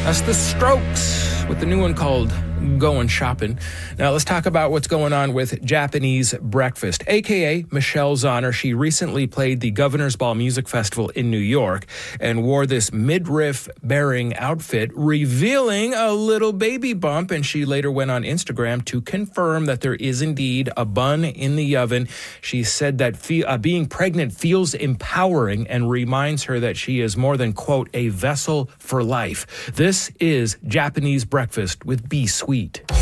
That's The Strokes with the new one called Going Shopping. Now let's talk about what's going on with Japanese Breakfast, aka Michelle Zauner. She recently played the Governor's Ball Music Festival in New York and wore this midriff bearing outfit, revealing a little baby bump, and she later went on Instagram to confirm that there is indeed a bun in the oven. She said that being pregnant feels empowering and reminds her that she is more than, quote, a vessel for life. This is Japanese Breakfast with B Sweet.